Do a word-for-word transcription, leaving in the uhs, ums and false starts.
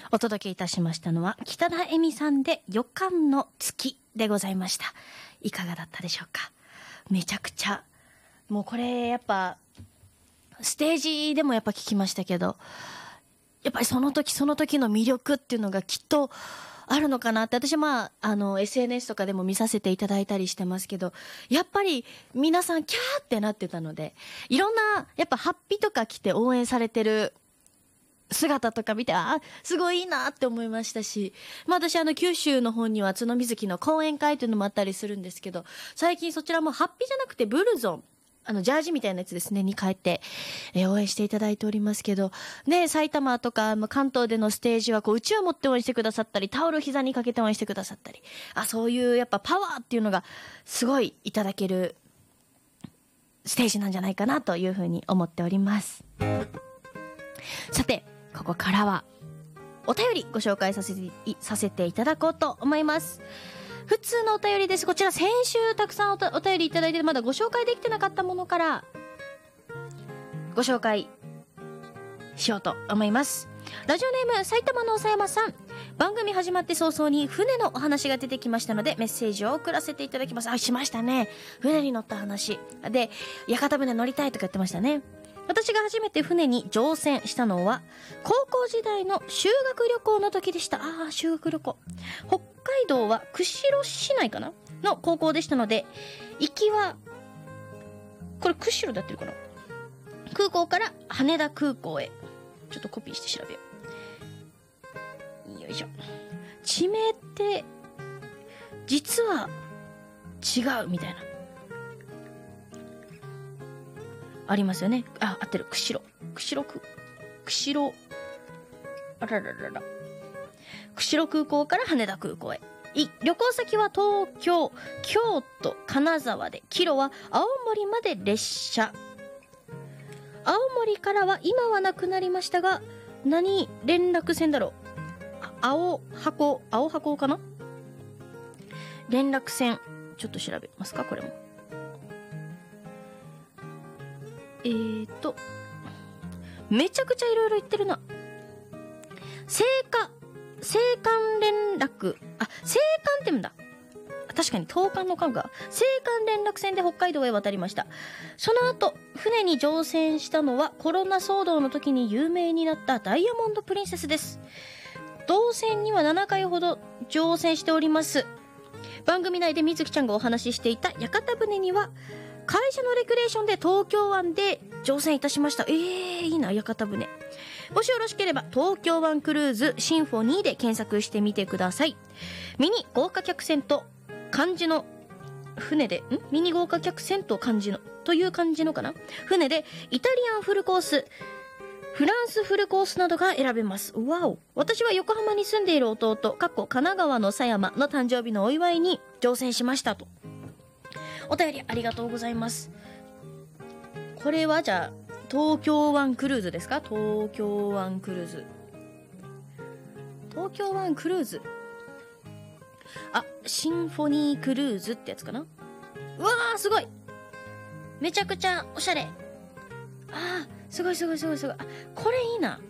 お届けいたしましたのは北田恵美さんで予感の月でございました。いかがだったでしょうか。めちゃくちゃもうこれやっぱステージでもやっぱ聞きましたけど、やっぱりその時その時の魅力っていうのがきっとあるのかなって、私まああの エスエヌエス とかでも見させていただいたりしてますけど、やっぱり皆さんキャーってなってたので、いろんなやっぱハッピーとか来て応援されてる姿とか見て、あ、すごいいいなって思いましたし、まあ私あの九州の方には角水の講演会というのもあったりするんですけど、最近そちらもハッピーじゃなくてブルゾン、あのジャージみたいなやつですねに変えて、えー、応援していただいておりますけどね、埼玉とか関東でのステージはこううちわ持って応援してくださったり、タオル膝にかけて応援してくださったり、あ、そういうやっぱパワーっていうのがすごいいただけるステージなんじゃないかなというふうに思っております。さてここからはお便りご紹介させてさせていただこうと思います。普通のお便りです。こちら先週たくさん お, お便りいただいてまだご紹介できてなかったものからご紹介しようと思います。ラジオネーム埼玉の狭山さん、番組始まって早々に船のお話が出てきましたのでメッセージを送らせていただきます。あ、しましたね。船に乗った話で、屋形船乗りたいとか言ってましたね。私が初めて船に乗船したのは高校時代の修学旅行の時でした。ああ、修学旅行。北海道は釧路市内かなの高校でしたので、行きはこれ釧路だってるかな、空港から羽田空港へ。ちょっとコピーして調べよう。よいしょ。地名って実は違うみたいなありますよね。あ、合ってる。釧路。釧路区。釧路。あらららら。釧路空港から羽田空港へ。い、旅行先は東京、京都、金沢で、帰路は青森まで列車。青森からは今はなくなりましたが、何連絡船だろう。青箱、青箱かな？連絡船。ちょっと調べますか、これも。えーとめちゃくちゃいろいろ言ってるな。青函青函連絡、あ、青函って言うんだ。確かに東韓の韓が青函連絡船で北海道へ渡りました。その後船に乗船したのはコロナ騒動の時に有名になったダイヤモンドプリンセスです。同船にはななかいほど乗船しております。番組内でみずきちゃんがお話ししていた屋形船には会社のレクレーションで東京湾で乗船いたしました。えー、いいな、屋形船。もしよろしければ東京湾クルーズシンフォニーで検索してみてください。ミニ豪華客船と漢字の船で、んミニ豪華客船と漢字のという漢字のかな船でイタリアンフルコース、フランスフルコースなどが選べます。わお。私は横浜に住んでいる弟、かっこ神奈川の狭山の誕生日のお祝いに乗船しましたと。お便りありがとうございます。これはじゃあ東京湾クルーズですか？東京湾クルーズ。東京湾クルーズ。あ、シンフォニークルーズってやつかな？うわー、すごい。めちゃくちゃおしゃれ。あー、すごいすごいすごいすごい。あ、これいいな。